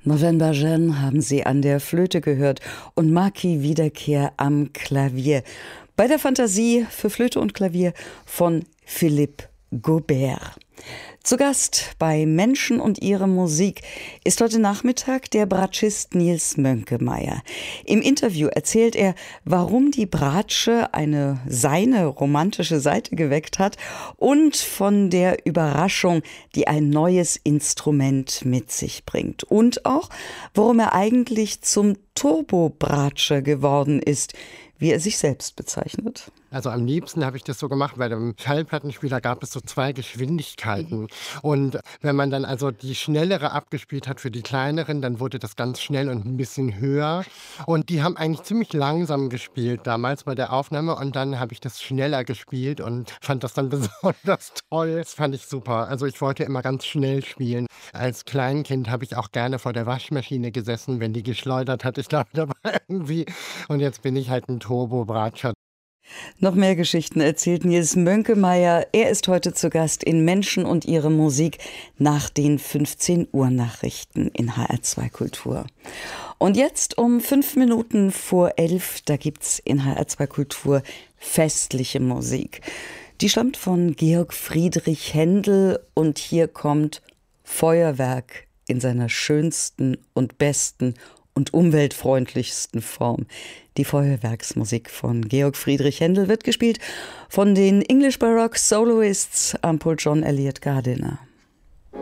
November Jeanne haben Sie an der Flöte gehört und Maki Wiederkehr am Klavier. Bei der Fantasie für Flöte und Klavier von Philippe Gaubert. Zu Gast bei Menschen und ihre Musik ist heute Nachmittag der Bratschist Nils Mönkemeyer. Im Interview erzählt er, warum die Bratsche seine romantische Seite geweckt hat und von der Überraschung, die ein neues Instrument mit sich bringt. Und auch, warum er eigentlich zum Turbo-Bratsche geworden ist, wie er sich selbst bezeichnet. Also am liebsten habe ich das so gemacht, bei dem Schallplattenspieler gab es so 2 Geschwindigkeiten. Und wenn man dann also die schnellere abgespielt hat für die kleineren, dann wurde das ganz schnell und ein bisschen höher. Und die haben eigentlich ziemlich langsam gespielt damals bei der Aufnahme. Und dann habe ich das schneller gespielt und fand das dann besonders toll. Das fand ich super. Also ich wollte immer ganz schnell spielen. Als Kleinkind habe ich auch gerne vor der Waschmaschine gesessen, wenn die geschleudert hat. Ich glaube, da war irgendwie. Und jetzt bin ich halt ein Turbo-Bratscher. Noch mehr Geschichten erzählt Nils Mönkemeyer. Er ist heute zu Gast in Menschen und ihre Musik nach den 15 Uhr Nachrichten in HR2 Kultur. Und jetzt um 5 Minuten vor 11, da gibt's in HR2 Kultur festliche Musik. Die stammt von Georg Friedrich Händel und hier kommt Feuerwerk in seiner schönsten und besten und umweltfreundlichsten Form. Die Feuerwerksmusik von Georg Friedrich Händel wird gespielt von den English Baroque Soloists am Pult John Eliot Gardiner.